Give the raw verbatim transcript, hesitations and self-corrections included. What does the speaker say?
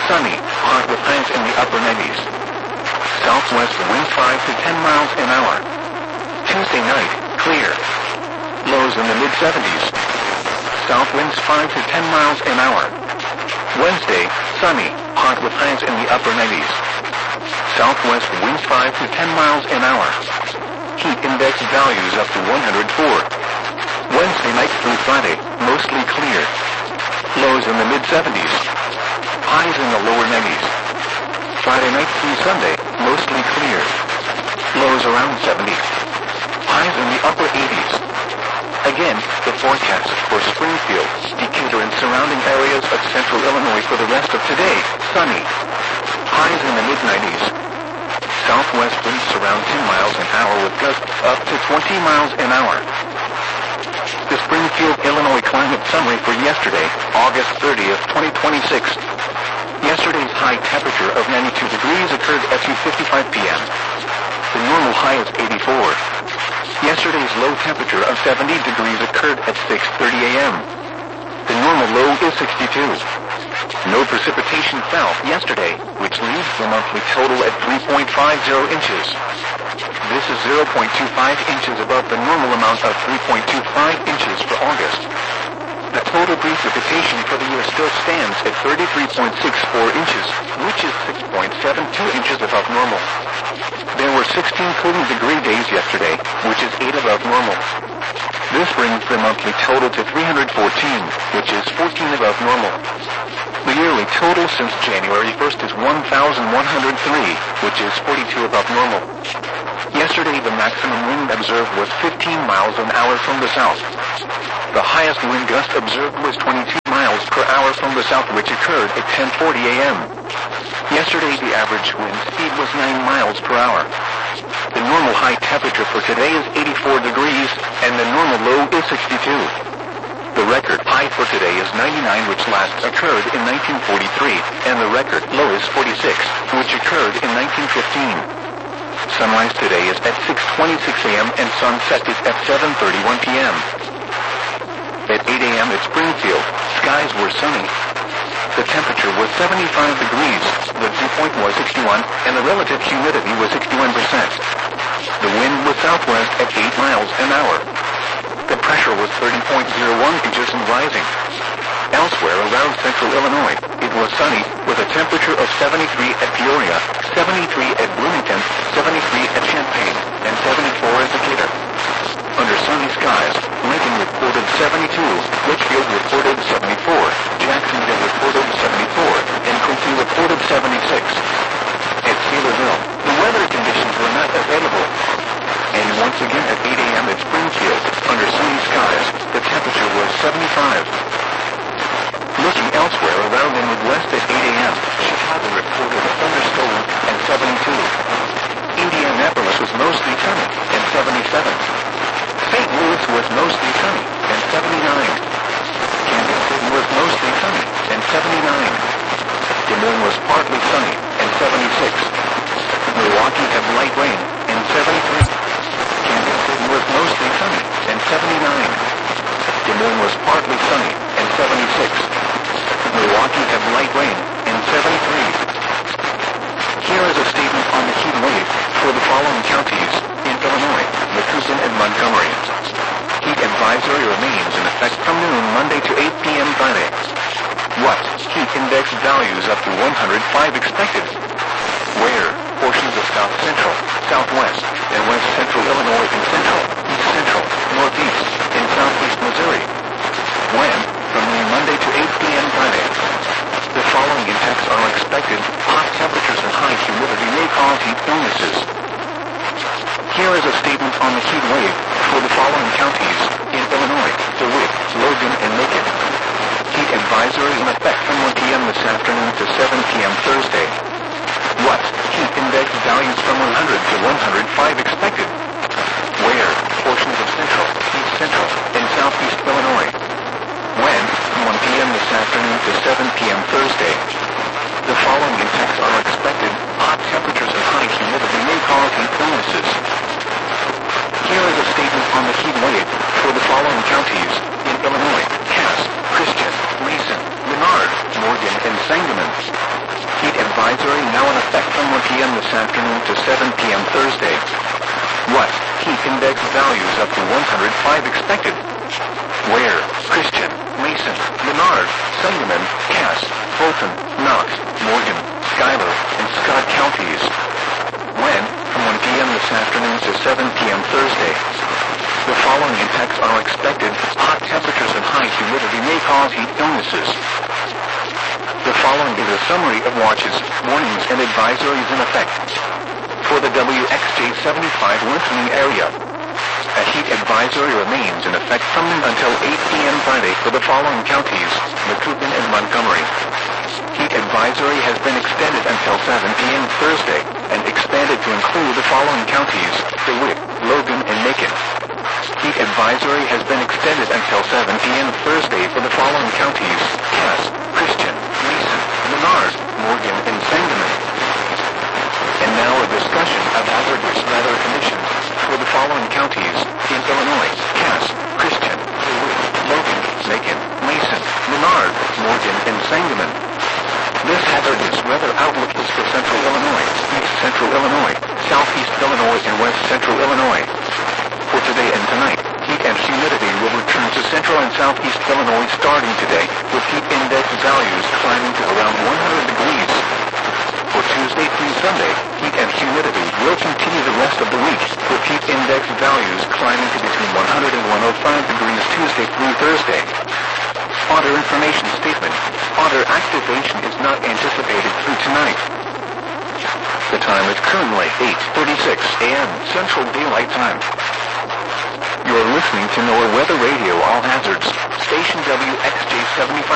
sunny, hot with highs in the upper nineties. Southwest winds five to ten miles an hour. Tuesday night, clear. Lows in the mid seventies. South winds five to ten miles an hour. Wednesday, sunny, hot with highs in the upper nineties. Southwest winds five to ten miles an hour. Heat index values up to one hundred four. Wednesday night through Friday, mostly clear. Lows in the mid seventies. Highs in the lower nineties. Friday night through Sunday, mostly clear. Lows around seventy. Highs in the upper eighties. Again, the forecast for Springfield, Decatur and surrounding areas of central Illinois for the rest of today, sunny. Highs in the mid nineties. Southwest winds around ten miles an hour with gusts up to twenty miles an hour. The Springfield, Illinois climate summary for yesterday, August thirtieth, twenty twenty-six. Yesterday's high temperature of ninety-two degrees occurred at two fifty-five p m The normal high is eighty-four. Yesterday's low temperature of seventy degrees occurred at six thirty a m The normal low is sixty-two. No precipitation fell yesterday, which leaves the monthly total at three point five zero inches. This is zero point two five inches above the normal amount of three point two five inches for August. The total precipitation for the year still stands at thirty-three point six four inches, which is six point seven two inches above normal. There were sixteen cooling degree days yesterday, which is eight above normal. This brings the monthly total to three hundred fourteen, which is fourteen above normal. The yearly total since January first is one thousand one hundred three, which is forty-two above normal. Yesterday the maximum wind observed was fifteen miles an hour from the south. The highest wind gust observed was twenty-two miles per hour from the south, which occurred at ten forty a m Yesterday the average wind speed was nine miles per hour. The normal high temperature for today is eighty-four degrees, and the normal low is sixty-two. The record high for today is ninety-nine, which last occurred in nineteen forty-three, and the record low is forty-six, which occurred in nineteen fifteen. Sunrise today is at six twenty-six a m and sunset is at seven thirty-one p m At eight a m at Springfield, skies were sunny. The temperature was seventy-five degrees, the dew point was sixty-one, and the relative humidity was sixty-one percent. The wind was southwest at eight miles an hour. The pressure was thirty point zero one inches and rising. Elsewhere around central Illinois, it was sunny, with a temperature of seventy-three at Peoria, seventy-three at Bloomington, seventy-three at Champaign, and seventy-four at Decatur. Under sunny skies, Lincoln reported seventy-two, Litchfield reported seventy-four, Jacksonville reported seventy-four, and Quincy reported seventy-six. At Taylorville, the weather conditions were not available. And once again at eight a m at Springfield, under sunny skies, the temperature was seventy-five. Looking elsewhere around the Midwest at eight a m, Chicago reported a thunderstorm and seventy-two. Indianapolis was mostly sunny and seventy-seven. Saint Louis was mostly sunny and seventy-nine. Kansas City was mostly sunny and seventy-nine. Des Moines was partly sunny and seventy-six. Milwaukee had light rain and seventy-three. Kansas City was mostly sunny and seventy-nine. Des Moines was partly sunny and seventy-six. Milwaukee had light rain and seventy-three. Here is a statement on the heat wave for the following counties in Illinois, Waukegan and Montgomery. Heat advisory remains in effect from noon Monday to eight p m Friday. What? Heat index values up to one hundred five expected. Where? Portions of south central, southwest, and west central Illinois and central, east central, northeast, and southeast Missouri. When? From noon Monday to eight p m Friday. The following impacts are expected. Hot temperatures and high humidity may cause heat illnesses. Here is a statement on the heat wave for the following counties in Illinois, DeWitt, Logan, and Macon. Heat advisory in effect from one p m this afternoon to seven p m Thursday. What? Heat index values from one hundred to one hundred five expected. Where? Portions of central, east central, and southeast Illinois. When? From one p m this afternoon to seven p m Thursday. The following impacts are expected. Hot temperatures and high humidity may cause heat illnesses. Here is a statement on the heat wave for the following counties in Illinois: Cass, Christian, Mason, Menard, Morgan, and Sangamon. afternoon to seven p.m. Thursday. What? Heat index values up to one hundred five expected. Where? Christian, Mason, Menard, Sangamon, Cass, Fulton, Knox, Morgan, Schuyler, and Scott counties. When? From one p.m. this afternoon to seven p.m. Thursday. The following impacts are expected. Hot temperatures and high humidity may cause heat illnesses. The following is a summary of watches, warnings, and advisories in effect. For the W X J seventy-five listening area, a heat advisory remains in effect from noon until eight p.m. Friday for the following counties: Macoupin and Montgomery. Heat advisory has been extended until seven p.m. Thursday, and expanded to include the following counties: DeWitt, Logan, and Macon. Heat advisory has been extended until seven p.m. Thursday for the following counties: Cass, Christian, Mason, Menard, Morgan, and Sangamon. And now a discussion of hazardous weather conditions for the following counties in Illinois: Cass, Christian, DeWitt, Logan, Macon, Mason, Menard, Morgan, and Sangamon. This hazardous weather outlook is for central Illinois, east central Illinois, southeast Illinois, and west central Illinois. For today and tonight, heat and humidity will return to central and southeast Illinois starting today, with heat index values climbing to around one hundred degrees. For Tuesday through Sunday, heat and humidity will continue the rest of the week, with heat index values climbing to between one hundred and one hundred five degrees Tuesday through Thursday. Otter information statement. Otter activation is not anticipated through tonight. The time is currently eight thirty-six a.m. Central Daylight Time. You're listening to NOAA Weather Radio All Hazards, station W X J seventy-five.